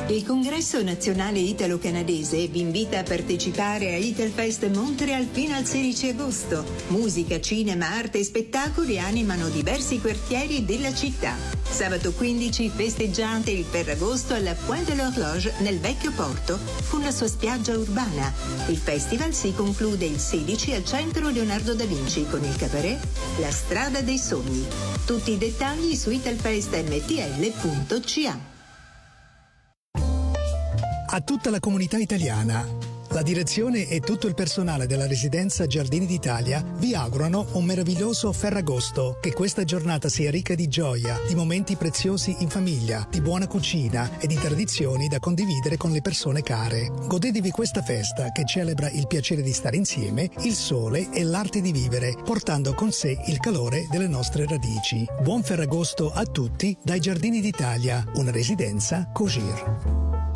Il Congresso Nazionale Italo-Canadese vi invita a partecipare a Italfest Montreal fino al 16 agosto. Musica, cinema, arte e spettacoli animano diversi quartieri della città. Sabato 15 festeggiate il Ferragosto alla Pointe de l'Horloge nel Vecchio Porto con la sua spiaggia urbana. Il festival si conclude il 16 al Centro Leonardo da Vinci con il cabaret La Strada dei Sogni. Tutti i dettagli su italfestmtl.ca. A tutta la comunità italiana, la direzione e tutto il personale della Residenza Giardini d'Italia vi augurano un meraviglioso Ferragosto, che questa giornata sia ricca di gioia, di momenti preziosi in famiglia, di buona cucina e di tradizioni da condividere con le persone care. Godetevi questa festa che celebra il piacere di stare insieme, il sole e l'arte di vivere, portando con sé il calore delle nostre radici. Buon Ferragosto a tutti dai Giardini d'Italia, una residenza Cogir.